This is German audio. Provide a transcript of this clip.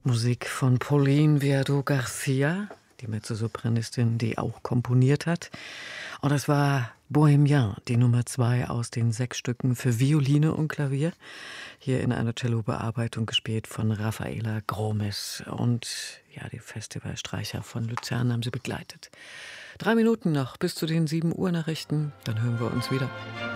Musik von Pauline Viardot-Garcia, die Mezzosopranistin, die auch komponiert hat. Und das war Bohemien, die Nummer 2 aus den 6 Stücken für Violine und Klavier. Hier in einer Cello-Bearbeitung gespielt von Rafaela Gromes. Und ja, die Festivalstreicher von Luzern haben sie begleitet. 3 Minuten noch bis zu den 7 Uhr Nachrichten. Dann hören wir uns wieder.